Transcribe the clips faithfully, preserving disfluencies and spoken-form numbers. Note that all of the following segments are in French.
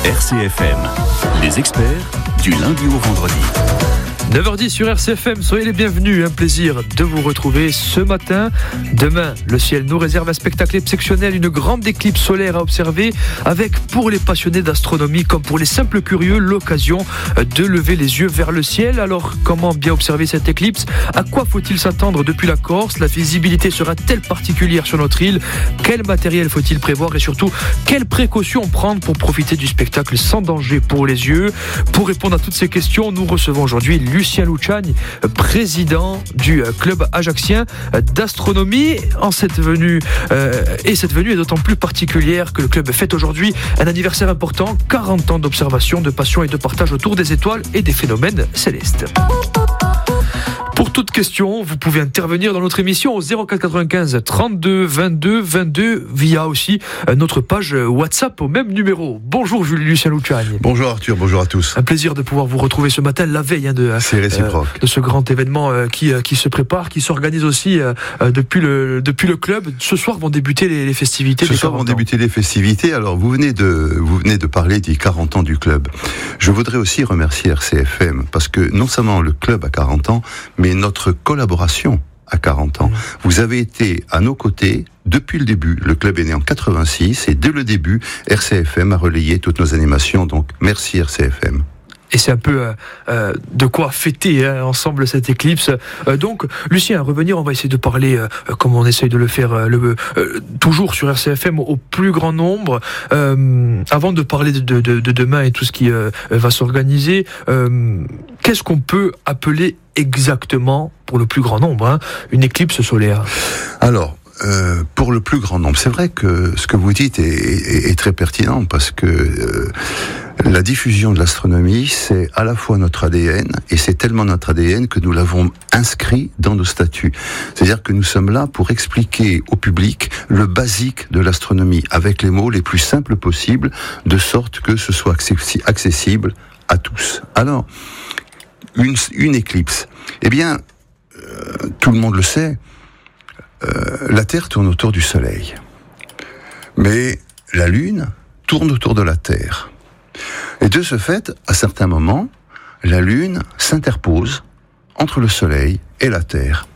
R C F M, les experts du lundi au vendredi. neuf heures dix sur R C F M, soyez les bienvenus, un plaisir de vous retrouver ce matin. Demain, le ciel nous réserve un spectacle exceptionnel, une grande éclipse solaire à observer avec, pour les passionnés d'astronomie comme pour les simples curieux, l'occasion de lever les yeux vers le ciel. Alors, comment bien observer cette éclipse ? À quoi faut-il s'attendre depuis la Corse ? La visibilité sera-t-elle particulière sur notre île ? Quel matériel faut-il prévoir et surtout, quelles précautions prendre pour profiter du spectacle sans danger pour les yeux ? Pour répondre à toutes ces questions, nous recevons aujourd'hui Lucien Luciani, président du club ajaxien d'astronomie. En cette venue, euh, et cette venue est d'autant plus particulière que le club fête aujourd'hui un anniversaire important, quarante ans d'observation, de passion et de partage autour des étoiles et des phénomènes célestes. Pour toute question, vous pouvez intervenir dans notre émission au zéro quatre quatre-vingt-quinze trente-deux vingt-deux vingt-deux via aussi notre page WhatsApp au même numéro. Bonjour Lucien Luciani. Bonjour Arthur, bonjour à tous. Un plaisir de pouvoir vous retrouver ce matin, la veille hein, de, C'est réciproque. Euh, de ce grand événement euh, qui, euh, qui se prépare, qui s'organise aussi euh, depuis, le, depuis le club. Ce soir vont débuter les, les festivités. Ce soir vont débuter les festivités. Alors vous venez, de, vous venez de parler des quarante ans du club. Je voudrais aussi remercier R C F M parce que non seulement le club a quarante ans, mais notre collaboration à quarante ans. Vous avez été à nos côtés depuis le début. Le club est né en quatre-vingt-six et dès le début, R C F M a relayé toutes nos animations. Donc merci R C F M. Et c'est un peu euh, euh, de quoi fêter hein, ensemble cette éclipse. Euh, donc, Lucien, à revenir, on va essayer de parler, euh, comme on essaye de le faire euh, le, euh, toujours sur R C F M, au plus grand nombre. Euh, avant de parler de, de, de demain et tout ce qui euh, va s'organiser, euh, qu'est-ce qu'on peut appeler exactement, pour le plus grand nombre, hein, une éclipse solaire ? Alors, Euh, pour le plus grand nombre, c'est vrai que ce que vous dites est, est, est très pertinent parce que euh, la diffusion de l'astronomie, c'est à la fois notre A D N et c'est tellement notre A D N que nous l'avons inscrit dans nos statuts. C'est-à-dire que nous sommes là pour expliquer au public le basique de l'astronomie avec les mots les plus simples possibles, de sorte que ce soit accessible à tous. Alors, une, une éclipse, eh bien, euh, tout le monde le sait. Euh, la Terre tourne autour du Soleil, mais la Lune tourne autour de la Terre. Et de ce fait, à certains moments, la Lune s'interpose entre le Soleil et la Terre.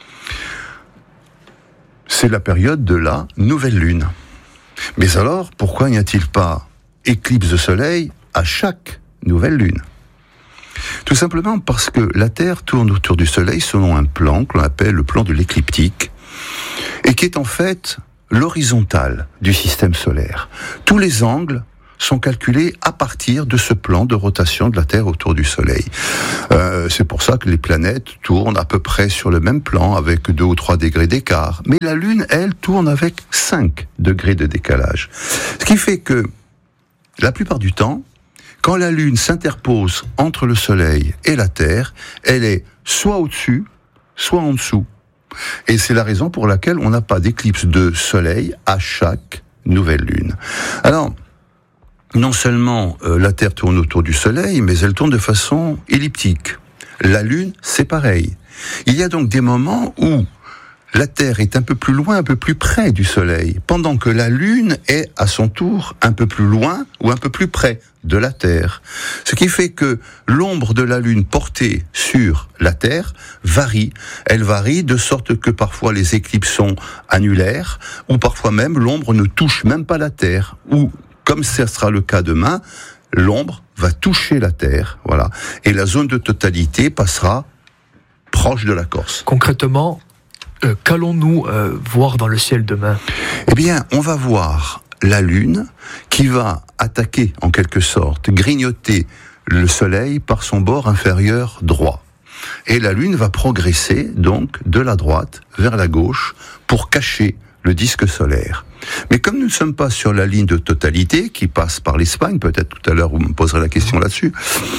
C'est la période de la nouvelle Lune. Mais alors, pourquoi n'y a-t-il pas éclipse de Soleil à chaque nouvelle Lune ? Tout simplement parce que la Terre tourne autour du Soleil selon un plan que l'on appelle le plan de l'écliptique, et qui est en fait l'horizontale du système solaire. Tous les angles sont calculés à partir de ce plan de rotation de la Terre autour du Soleil. Euh, c'est pour ça que les planètes tournent à peu près sur le même plan, avec deux ou trois degrés d'écart. Mais la Lune, elle, tourne avec cinq degrés de décalage. Ce qui fait que, la plupart du temps, quand la Lune s'interpose entre le Soleil et la Terre, elle est soit au-dessus, soit en dessous. Et c'est la raison pour laquelle on n'a pas d'éclipse de Soleil à chaque nouvelle Lune. Alors, non seulement euh, la Terre tourne autour du Soleil, mais elle tourne de façon elliptique. La Lune, c'est pareil. Il y a donc des moments où la Terre est un peu plus loin, un peu plus près du Soleil, pendant que la Lune est à son tour un peu plus loin ou un peu plus près de la Terre. Ce qui fait que l'ombre de la Lune portée sur la Terre varie. Elle varie de sorte que parfois les éclipses sont annulaires, ou parfois même l'ombre ne touche même pas la Terre, ou, comme ce sera le cas demain, l'ombre va toucher la Terre, voilà. Et la zone de totalité passera proche de la Corse. Concrètement, Euh, qu'allons-nous euh, voir dans le ciel demain ? Eh bien, on va voir la Lune qui va attaquer, en quelque sorte, grignoter le Soleil par son bord inférieur droit. Et la Lune va progresser, donc, de la droite vers la gauche pour cacher le disque solaire. Mais comme nous ne sommes pas sur la ligne de totalité qui passe par l'Espagne, peut-être tout à l'heure vous me poserez la question là-dessus,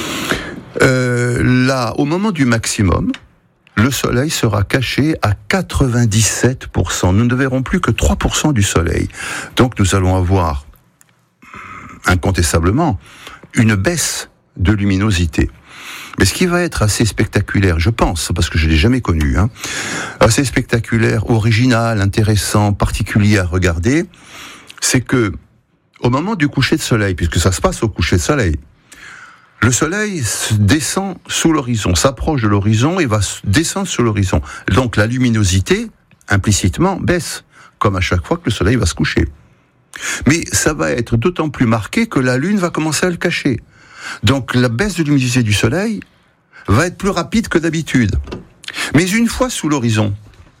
euh, là, au moment du maximum, le Soleil sera caché à quatre-vingt-dix-sept pour cent. Nous ne verrons plus que trois pour cent du Soleil. Donc nous allons avoir, incontestablement, une baisse de luminosité. Mais ce qui va être assez spectaculaire, je pense, parce que je ne l'ai jamais connu, hein, assez spectaculaire, original, intéressant, particulier à regarder, c'est que au moment du coucher de soleil, puisque ça se passe au coucher de soleil. Le soleil descend sous l'horizon, s'approche de l'horizon et va descendre sous l'horizon. Donc la luminosité, implicitement, baisse, comme à chaque fois que le soleil va se coucher. Mais ça va être d'autant plus marqué que la Lune va commencer à le cacher. Donc la baisse de luminosité du soleil va être plus rapide que d'habitude. Mais une fois sous l'horizon,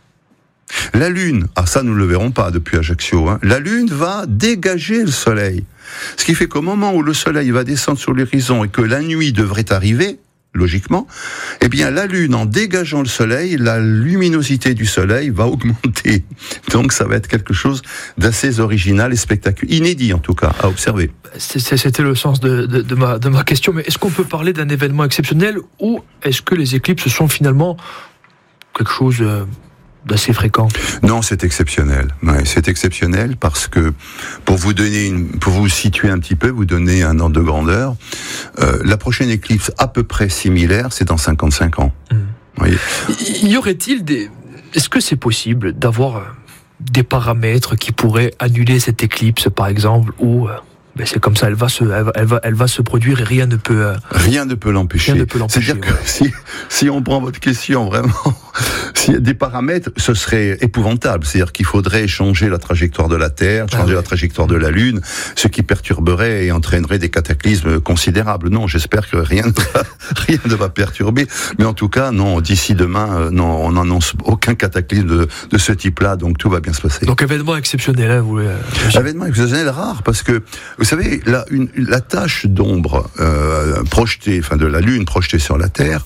la Lune, ah ça nous ne le verrons pas depuis Ajaccio, hein, la Lune va dégager le soleil. Ce qui fait qu'au moment où le soleil va descendre sur l'horizon et que la nuit devrait arriver, logiquement, eh bien la Lune, en dégageant le soleil, la luminosité du soleil va augmenter. Donc ça va être quelque chose d'assez original et spectaculaire, inédit en tout cas, à observer. C'était le sens de, de, de, ma, de ma question, mais est-ce qu'on peut parler d'un événement exceptionnel ou est-ce que les éclipses sont finalement quelque chose d'assez fréquent? Non, c'est exceptionnel. Ouais, c'est exceptionnel parce que, pour vous donner une, pour vous situer un petit peu, vous donner un ordre de grandeur, euh, la prochaine éclipse à peu près similaire, c'est dans cinquante-cinq ans. Mmh. Voyez. Y aurait-il des, est-ce que c'est possible d'avoir des paramètres qui pourraient annuler cette éclipse, par exemple, ou ben c'est comme ça, elle va se, elle va, elle va, elle va se produire et rien ne peut. Euh, rien ne peut l'empêcher. Rien ne peut l'empêcher. C'est-à-dire que si, si on prend votre question vraiment, s'il y a des paramètres, ce serait épouvantable. C'est-à-dire qu'il faudrait changer la trajectoire de la Terre, changer ah oui. la trajectoire de la Lune, ce qui perturberait et entraînerait des cataclysmes considérables. Non, j'espère que rien ne va, rien ne va perturber. Mais en tout cas, non, d'ici demain, euh, non, on n'annonce aucun cataclysme de, de ce type-là, donc tout va bien se passer. Donc événement exceptionnel, hein, vous. Euh, événement exceptionnel rare, parce que vous savez, la, une, la tache d'ombre euh, projetée, enfin de la Lune projetée sur la Terre,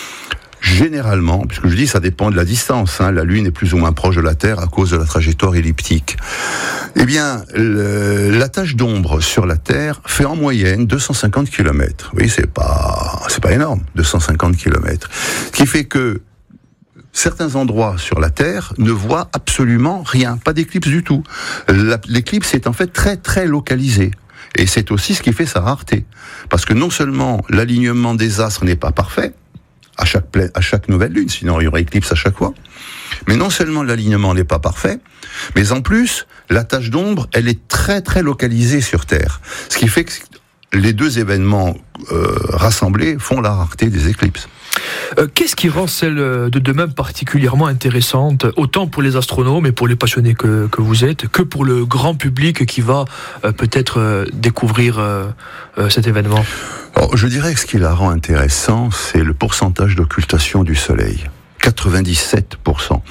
généralement, puisque je dis ça dépend de la distance, hein, la Lune est plus ou moins proche de la Terre à cause de la trajectoire elliptique. Eh bien, le, la tache d'ombre sur la Terre fait en moyenne deux cent cinquante kilomètres. Oui, c'est pas, c'est pas énorme, deux cent cinquante kilomètres. Ce qui fait que certains endroits sur la Terre ne voient absolument rien, pas d'éclipse du tout. La, l'éclipse est en fait très très localisée. Et c'est aussi ce qui fait sa rareté. Parce que non seulement l'alignement des astres n'est pas parfait, à chaque, pla- à chaque nouvelle lune, sinon il y aurait éclipse à chaque fois, mais non seulement l'alignement n'est pas parfait, mais en plus, la tache d'ombre, elle est très très localisée sur Terre. Ce qui fait que les deux événements euh, rassemblés font la rareté des éclipses. Euh, qu'est-ce qui rend celle de demain particulièrement intéressante, autant pour les astronomes et pour les passionnés que, que vous êtes, que pour le grand public qui va euh, peut-être euh, découvrir euh, euh, cet événement? Alors, je dirais que ce qui la rend intéressant, c'est le pourcentage d'occultation du Soleil. quatre-vingt-dix-sept pour cent.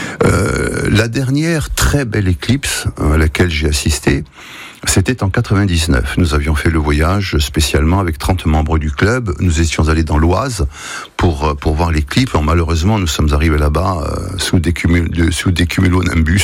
Euh, la dernière très belle éclipse à laquelle j'ai assisté, c'était en quatre-vingt-dix-neuf. Nous avions fait le voyage spécialement avec trente membres du club. Nous étions allés dans l'Oise pour, pour voir l'éclipse. Malheureusement, nous sommes arrivés là-bas euh, sous des cumul, sous des cumulonimbus